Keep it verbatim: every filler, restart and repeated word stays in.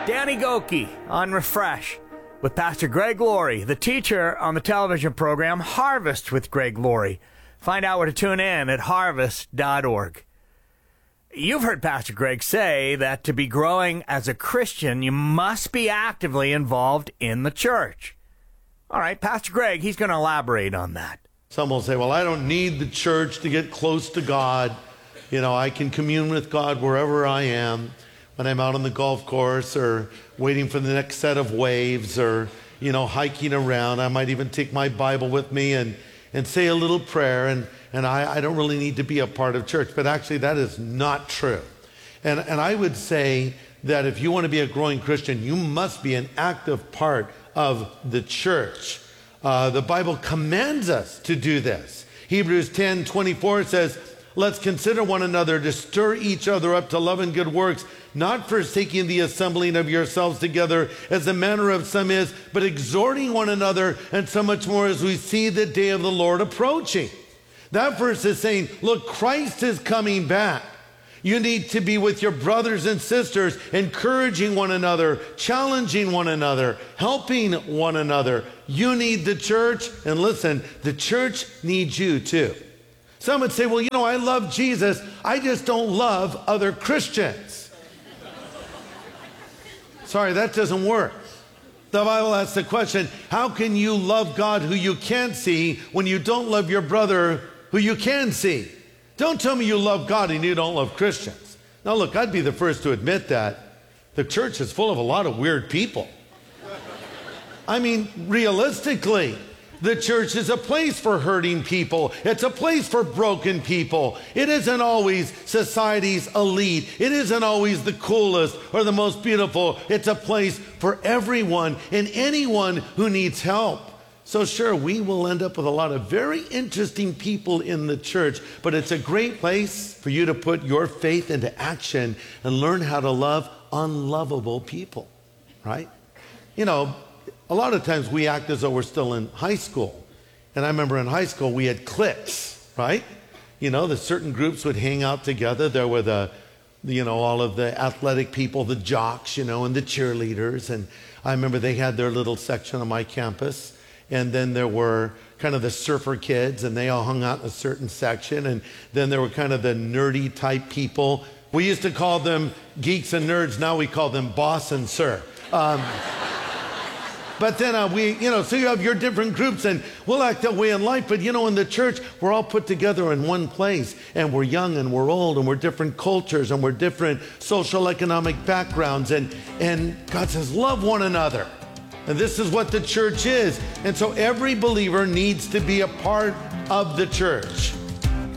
Danny Gokey on Refresh with Pastor Greg Laurie, the teacher on the television program Harvest with Greg Laurie. Find out where to tune in at harvest dot org. You've heard Pastor Greg say that to be growing as a Christian, you must be actively involved in the church. All right, Pastor Greg, he's going to elaborate on that. Some will say, well, I don't need the church to get close to God. You know, I can commune with God wherever I am. When I'm out on the golf course or waiting for the next set of waves or, you know, hiking around. I might even take my Bible with me and, and say a little prayer, and, and I, I don't really need to be a part of church. But actually, that is not true. And, and I would say that if you want to be a growing Christian, you must be an active part of the church. Uh, the Bible commands us to do this. Hebrews ten twenty-four says, let's consider one another to stir each other up to love and good works, not forsaking the assembling of yourselves together as the manner of some is, but exhorting one another, and so much more as we see the day of the Lord approaching. That verse is saying, look, Christ is coming back. You need to be with your brothers and sisters, encouraging one another, challenging one another, helping one another. You need the church, and listen, the church needs you too. Some would say, well, you know, I love Jesus. I just don't love other Christians. Sorry, that doesn't work. The Bible asks the question, how can you love God who you can't see when you don't love your brother who you can see? Don't tell me you love God and you don't love Christians. Now, look, I'd be the first to admit that the church is full of a lot of weird people. I mean, realistically, the church is a place for hurting people. It's a place for broken people. It isn't always society's elite. It isn't always the coolest or the most beautiful. It's a place for everyone and anyone who needs help. So sure, we will end up with a lot of very interesting people in the church, but it's a great place for you to put your faith into action and learn how to love unlovable people, right? You know, a lot of times we act as though we're still in high school. And I remember in high school we had cliques, right? You know, the certain groups would hang out together. There were the, you know, all of the athletic people, the jocks, you know, and the cheerleaders. And I remember they had their little section on my campus. And then there were kind of the surfer kids, and they all hung out in a certain section. And then there were kind of the nerdy type people. We used to call them geeks and nerds. Now we call them boss and sir. Um, But then uh, we, you know, so you have your different groups, and we'll act that way in life. But, you know, in the church, we're all put together in one place, and we're young and we're old, and we're different cultures, and we're different social economic backgrounds. And, and God says, love one another. And this is what the church is. And so every believer needs to be a part of the church.